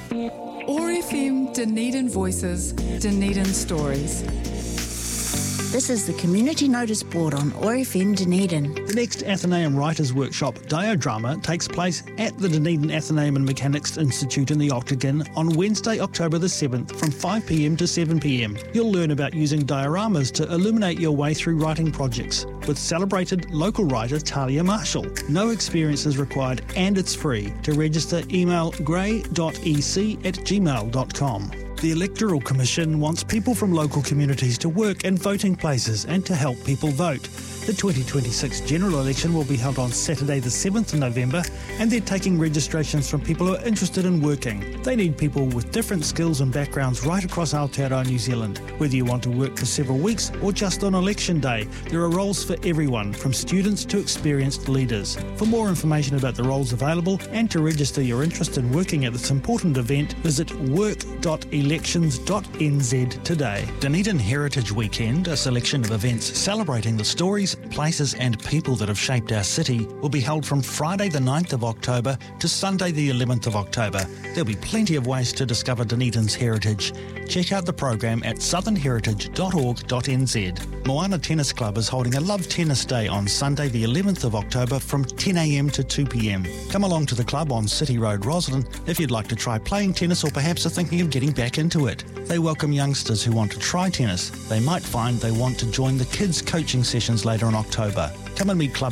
OAR FM Dunedin Voices, Dunedin Stories. This is the community notice board on OAR FM Dunedin. The next Athenaeum Writers' Workshop, Diodrama, takes place at the Dunedin Athenaeum and Mechanics Institute in the Octagon on Wednesday, October the 7th from 5pm to 7pm. You'll learn about using dioramas to illuminate your way through writing projects with celebrated local writer Talia Marshall. No experience is required and it's free. To register, email gray.ec@gmail.com. The Electoral Commission wants people from local communities to work in voting places and to help people vote. The 2026 general election will be held on Saturday the 7th of November, and they're taking registrations from people who are interested in working. They need people with different skills and backgrounds right across Aotearoa, New Zealand. Whether you want to work for several weeks or just on election day, there are roles for everyone, from students to experienced leaders. For more information about the roles available and to register your interest in working at this important event, visit work.elections.nz today. Dunedin Heritage Weekend, a selection of events celebrating the stories, places and people that have shaped our city, will be held from Friday the 9th of October to Sunday the 11th of October. There'll be plenty of ways to discover Dunedin's heritage. Check out the program at southernheritage.org.nz. Moana Tennis Club is holding a Love Tennis Day on Sunday the 11th of October from 10am to 2pm. Come along to the club on City Road, Roslyn, if you'd like to try playing tennis or perhaps are thinking of getting back into it. They welcome youngsters who want to try tennis. They might find they want to join the kids' coaching sessions later in October. Come and meet club